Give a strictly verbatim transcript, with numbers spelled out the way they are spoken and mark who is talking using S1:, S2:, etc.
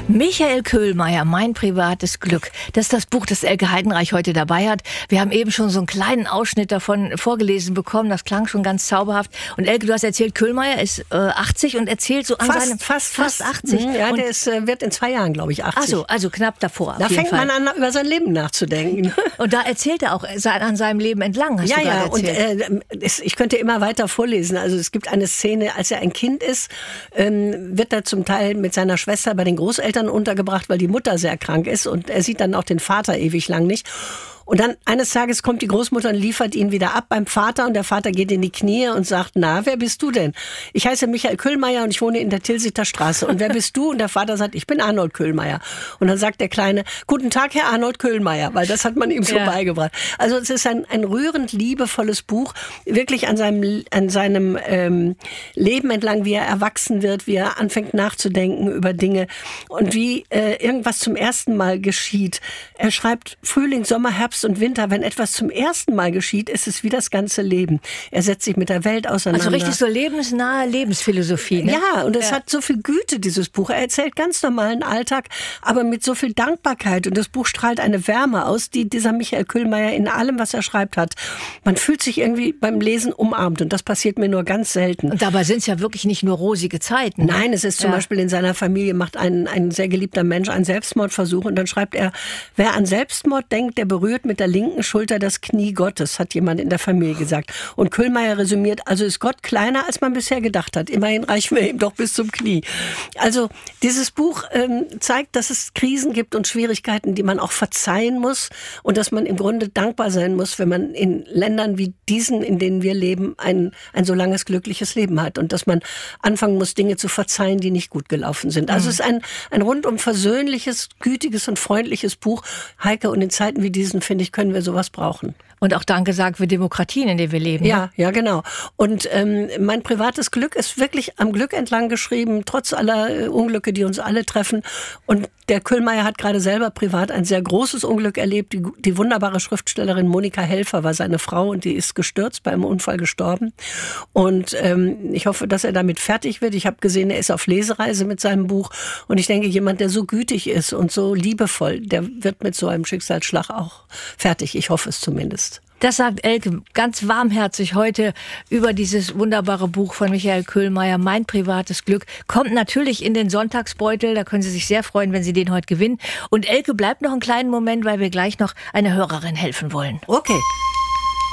S1: Michael Köhlmeier, Mein privates Glück. Das ist das Buch, das Elke Heidenreich heute dabei hat. Wir haben eben schon so einen kleinen Ausschnitt davon vorgelesen bekommen. Das klang schon ganz zauberhaft. Und Elke, du hast erzählt, Köhlmeier ist äh, achtzig und erzählt so an
S2: fast,
S1: seinem...
S2: Fast,
S1: fast achtzig.
S2: Mhm, ja,
S1: und
S2: der ist, wird in zwei Jahren, glaube ich, achtzig.
S1: Ach so, also knapp davor.
S2: Da
S1: auf jeden
S2: fängt
S1: Fall.
S2: man an, über sein Leben nachzudenken.
S1: Und da erzählt er auch an seinem Leben entlang, hast
S2: ja,
S1: du gerade
S2: ja, und
S1: erzählt.
S2: äh, es, ich könnte immer weiter vorlesen. Also es gibt eine Szene, als er ein Kind ist, ähm, wird er zum Teil mit seiner Schwester bei den Großeltern untergebracht, weil die Mutter sehr krank ist und er sieht dann auch den Vater ewig lang nicht. Und dann eines Tages kommt die Großmutter und liefert ihn wieder ab beim Vater und der Vater geht in die Knie und sagt, na, wer bist du denn? Ich heiße Michael Köhlmeier und ich wohne in der Tilsiter Straße. Und wer bist du? Und der Vater sagt, ich bin Arnold Köhlmeier. Und dann sagt der Kleine, guten Tag, Herr Arnold Köhlmeier, weil das hat man ihm so ja. beigebracht. Also es ist ein, ein rührend liebevolles Buch, wirklich an seinem, an seinem ähm, Leben entlang, wie er erwachsen wird, wie er anfängt nachzudenken über Dinge und wie äh, irgendwas zum ersten Mal geschieht. Er schreibt Frühling, Sommer, Herbst und Winter, wenn etwas zum ersten Mal geschieht, ist es wie das ganze Leben. Er setzt sich mit der Welt auseinander.
S1: Also richtig so lebensnahe Lebensphilosophie, ne?
S2: Ja, und es
S1: ja.
S2: hat so viel Güte, dieses Buch. Er erzählt ganz normalen Alltag, aber mit so viel Dankbarkeit. Und das Buch strahlt eine Wärme aus, die dieser Michael Köhlmeier in allem, was er schreibt, hat. Man fühlt sich irgendwie beim Lesen umarmt und das passiert mir nur ganz selten.
S1: Und dabei sind es ja wirklich nicht nur rosige Zeiten.
S2: Nein, es ist zum ja. Beispiel in seiner Familie, macht ein, ein sehr geliebter Mensch einen Selbstmordversuch und dann schreibt er, wer an Selbstmord denkt, der berührt mit der linken Schulter das Knie Gottes, hat jemand in der Familie gesagt. Und Köhlmeier resümiert, also ist Gott kleiner, als man bisher gedacht hat. Immerhin reichen wir ihm doch bis zum Knie. Also dieses Buch ähm, zeigt, dass es Krisen gibt und Schwierigkeiten, die man auch verzeihen muss und dass man im Grunde dankbar sein muss, wenn man in Ländern wie diesen, in denen wir leben, ein, ein so langes, glückliches Leben hat und dass man anfangen muss, Dinge zu verzeihen, die nicht gut gelaufen sind. Also mhm. es ist ein, ein rundum versöhnliches, gütiges und freundliches Buch. Heike, und in Zeiten wie diesen, finde ich, können wir sowas brauchen.
S1: Und auch Danke sagen für Demokratien, in denen wir leben.
S2: Ja, ja, genau. Und ähm, mein privates Glück ist wirklich am Glück entlang geschrieben, trotz aller äh, Unglücke, die uns alle treffen. Und der Köhlmeier hat gerade selber privat ein sehr großes Unglück erlebt. Die, die wunderbare Schriftstellerin Monika Helfer war seine Frau und die ist gestürzt, bei einem Unfall gestorben. Und ähm, ich hoffe, dass er damit fertig wird. Ich habe gesehen, er ist auf Lesereise mit seinem Buch. Und ich denke, jemand, der so gütig ist und so liebevoll, der wird mit so einem Schicksalsschlag auch fertig. Ich hoffe es zumindest.
S1: Das sagt Elke ganz warmherzig heute über dieses wunderbare Buch von Michael Köhlmeier, Mein privates Glück. Kommt natürlich in den Sonntagsbeutel, da können Sie sich sehr freuen, wenn Sie den heute gewinnen. Und Elke bleibt noch einen kleinen Moment, weil wir gleich noch einer Hörerin helfen wollen.
S2: Okay.